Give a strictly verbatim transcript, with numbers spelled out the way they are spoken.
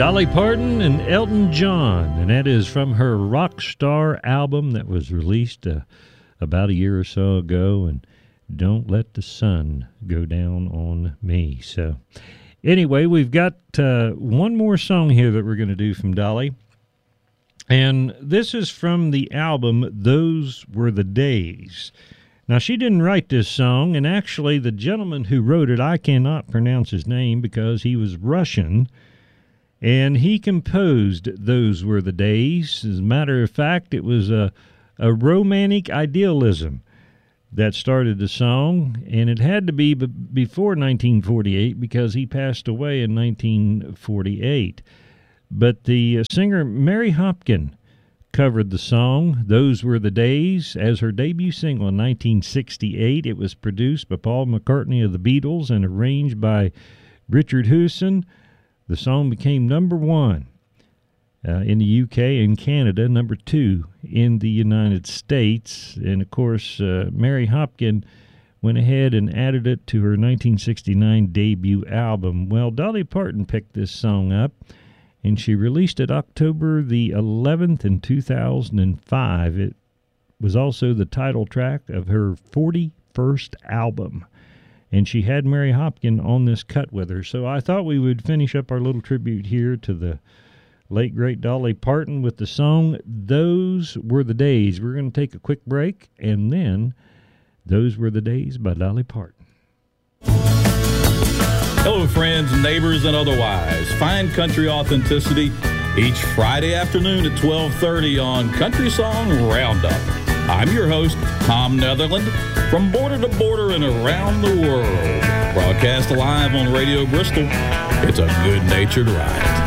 Dolly Parton and Elton John, and that is from her Rockstar album that was released uh, about a year or so ago, and Don't Let the Sun Go Down on Me. So anyway, we've got uh, one more song here that we're going to do from Dolly, and this is from the album Those Were the Days. Now, she didn't write this song, and actually the gentleman who wrote it, I cannot pronounce his name because he was Russian, and he composed Those Were the Days. As a matter of fact, it was a, a romantic idealism that started the song, and it had to be b- before nineteen forty-eight because he passed away in nineteen forty-eight. But the uh, singer Mary Hopkin covered the song, Those Were the Days, as her debut single in nineteen sixty-eight. It was produced by Paul McCartney of the Beatles and arranged by Richard Hewson. The song became number one uh, in the U K and Canada, number two in the United States. And, of course, uh, Mary Hopkin went ahead and added it to her nineteen sixty-nine debut album. Well, Dolly Parton picked this song up, and she released it October the eleventh in two thousand five. It was also the title track of her forty-first album. And she had Mary Hopkin on this cut with her. So I thought we would finish up our little tribute here to the late, great Dolly Parton with the song, Those Were the Days. We're going to take a quick break, and then Those Were the Days by Dolly Parton. Hello, friends, neighbors, and otherwise. Find country authenticity each Friday afternoon at twelve thirty on Country Song Roundup. I'm your host, Tom Netherland, from border to border and around the world. Broadcast live on Radio Bristol. It's a good-natured ride.